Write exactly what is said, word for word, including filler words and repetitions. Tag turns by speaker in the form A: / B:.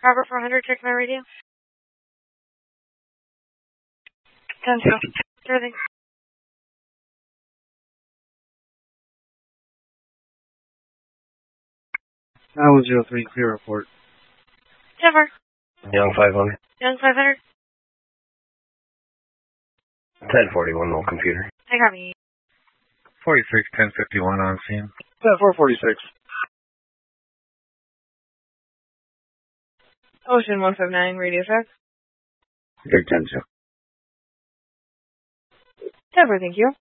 A: Robert four hundred, check my radio. ten two. Everything.
B: nine one zero three, clear report.
A: Jennifer.
C: Young five hundred.
A: Young five hundred.
C: ten forty-one, no computer.
A: I copy.
D: forty-six, ten fifty-one on scene.
B: ten four forty-six.
A: Ocean one five nine, radio check.
B: Clear ten two.
A: Jennifer, thank you.